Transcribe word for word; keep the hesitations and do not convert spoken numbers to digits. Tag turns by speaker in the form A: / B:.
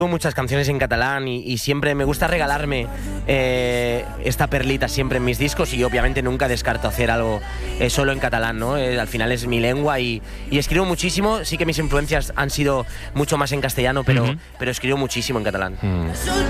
A: muchas canciones en catalán y, y siempre me gusta regalarme eh, esta perlita siempre en mis discos y obviamente nunca descarto hacer algo eh, solo en catalán, ¿no? Eh, al final es mi lengua y, y escribo muchísimo. Sí que mis influencias han sido mucho más en castellano, pero, uh-huh. pero escribo muchísimo en catalán.
B: Mm.